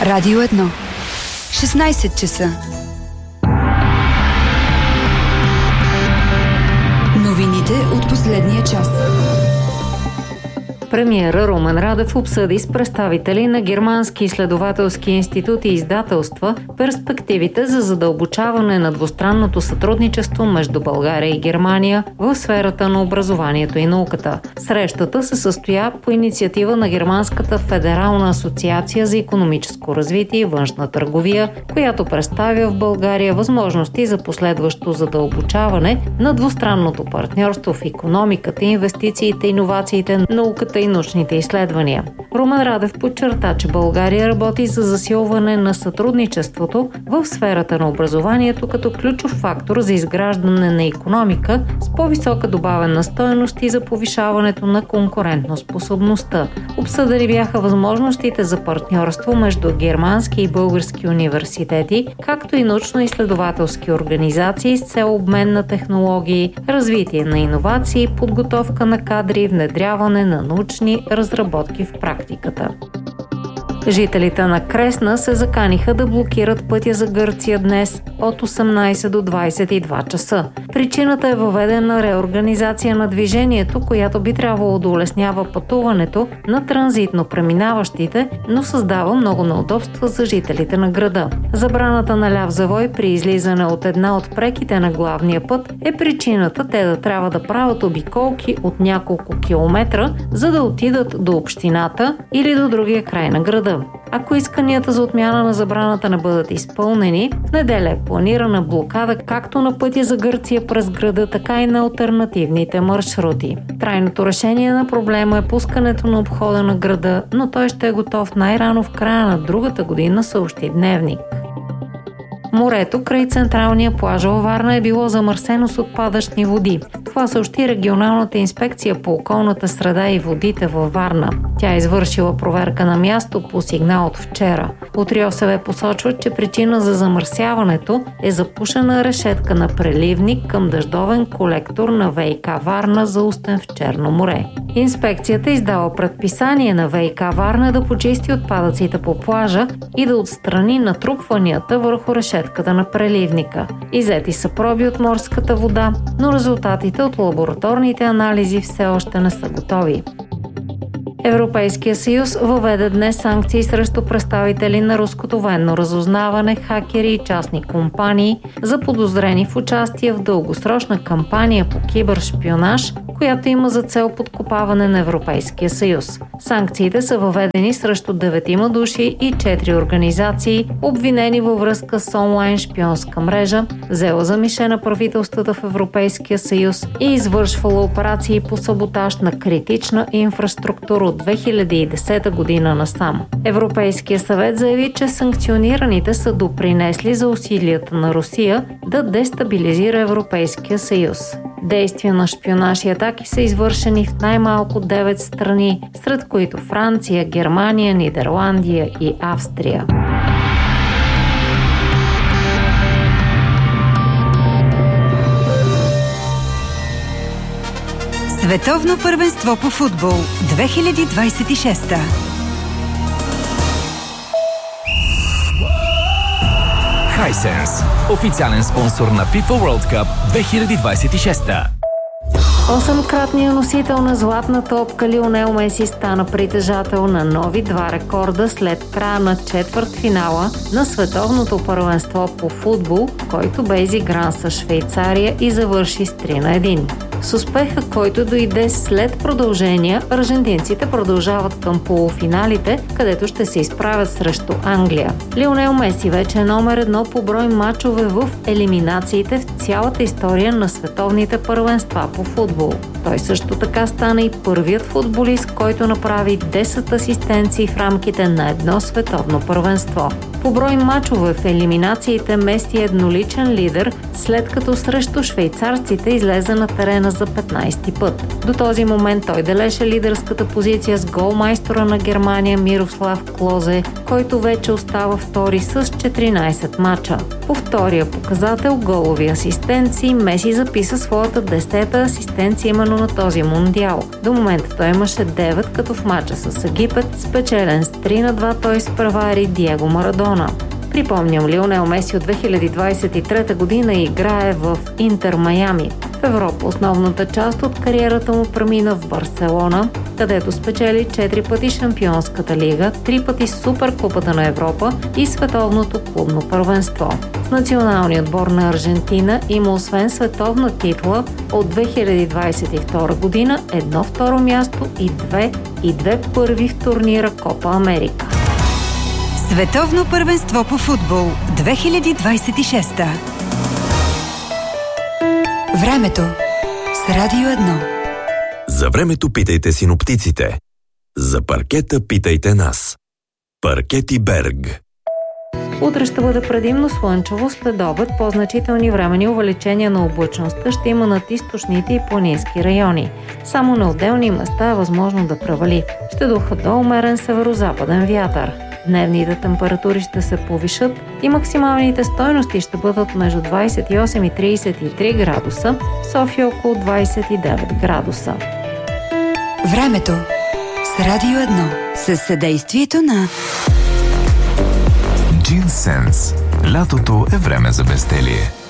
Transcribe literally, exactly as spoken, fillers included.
Радио едно. шестнайсет часа. Новините от последния час. Премиерът Румен Радев обсъди с представители на германски изследователски институти и издателства перспективите за задълбочаване на двустранното сътрудничество между България и Германия в сферата на образованието и науката. Срещата се състоя по инициатива на Германската федерална асоциация за икономическо развитие и външна търговия, която представя в България възможности за последващо задълбочаване на двустранното партньорство в икономиката, инвестициите, иновациите, науката и научните изследвания. Румен Радев подчерта, че България работи за засилване на сътрудничеството в сферата на образованието като ключов фактор за изграждане на икономика с по-висока добавена стойност и за повишаването на конкурентоспособността. Обсъдени бяха възможностите за партньорство между германски и български университети, както и научно-изследователски организации с цел обмен на технологии, развитие на иновации, подготовка на кадри и внедряване на научни разработки в практиката. Жителите на Кресна се заканиха да блокират пътя за Гърция днес от осемнайсет до двайсет и два часа. Причината е въведена реорганизация на движението, която би трябвало да улеснява пътуването на транзитно преминаващите, но създава много неудобства за жителите на града. Забраната на ляв завой при излизане от една от преките на главния път е причината те да трябва да правят обиколки от няколко километра, за да отидат до общината или до другия край на града. Ако исканията за отмяна на забраната не бъдат изпълнени, в неделя е планирана блокада както на пътя за Гърция през града, така и на алтернативните маршрути. Трайното решение на проблема е пускането на обхода на града, но той ще е готов най-рано в края на другата година, съобщи Дневник. Морето край централния плаж във Варна е било замърсено с отпадъчни води. Това съобщи регионалната инспекция по околната среда и водите във Варна. Тя е извършила проверка на място по сигнал от вчера. От РИОСВ посочват, че причина за замърсяването е запушена решетка на преливник към дъждовен колектор на ВиК Варна за устен в Черно море. Инспекцията издава предписание на ВиК Варна да почисти отпадъците по плажа и да отстрани натрупванията върху решетката на преливника. Иззети са проби от морската вода, но резултатите от лабораторните анализи все още не са готови. Европейския съюз въведе днес санкции срещу представители на руското военно разузнаване, хакери и частни компании, заподозрени в участие в дългосрочна кампания по кибершпионаж, която има за цел подкопаване на Европейския съюз. Санкциите са въведени срещу деветима души и четири организации, обвинени във връзка с онлайн шпионска мрежа, взела за мишена правителствата в Европейския съюз и извършвала операции по саботаж на критична инфраструктура от две хиляди и десета година насам. Европейския съвет заяви, че санкционираните са допринесли за усилията на Русия да дестабилизира Европейския съюз. Действия на шпионаж и атаки са извършени в най-малко девет страни, сред които Франция, Германия, Нидерландия и Австрия. Световно първенство по футбол две хиляди двайсет и шеста. Hisense, официален спонсор на FIFA World Cup две хиляди двайсет и шеста. Осемкратният носител на златна топка Лионел Меси стана притежател на нови два рекорда след края на четвъртфинала на световното първенство по футбол, който бе изигран с Швейцария и завърши с три на едно. С успеха, който дойде след продължения, аржентинците продължават към полуфиналите, където ще се изправят срещу Англия. Лионел Меси вече е номер едно по брой мачове в елиминациите в цялата история на световните първенства по футбол. Той също така стана и първият футболист, който направи десет асистенции в рамките на едно световно първенство. По брой мачове в елиминациите Меси е едноличен лидер, след като срещу швейцарците излезе на терена за петнайсети път. До този момент той делеше лидерската позиция с голмайстора на Германия Мирослав Клозе, който вече остава втори с четиринайсет мача. По втория показател голови асистенции Меси записа своята десета асистенция именно на този мундиал. До момента той имаше девет, като в мача с Египет спечелен с три на два той изпревари Диего Марадона. Припомням, Лионел Меси от две хиляди двайсет и трета година играе в Интер Майами. В Европа основната част от кариерата му премина в Барселона, където спечели четири пъти Шампионската лига, три пъти Суперкупата на Европа и Световното клубно първенство. С националния отбор на Аржентина има освен световна титла от две хиляди двайсет и втора година едно второ място и две и две първи в турнира Копа Америка. Световно първенство по футбол две хиляди двайсет и шеста. Времето с Радио едно. За времето питайте синоптиците. За паркета питайте нас. Паркети Берг. Утре ще бъде предимно слънчево, след обед по-значителни времени увеличения на облачността ще има над източните и планински райони. Само на отделни места е възможно да превали. Ще духа до умерен северо-западен вятър. Дневните температури ще се повишат и максималните стойности ще бъдат между двайсет и осем и трийсет и три градуса, в София около двайсет и девет градуса. Времето с Радио едно със съдействието на Джинсенс. Лятото е време за безделие.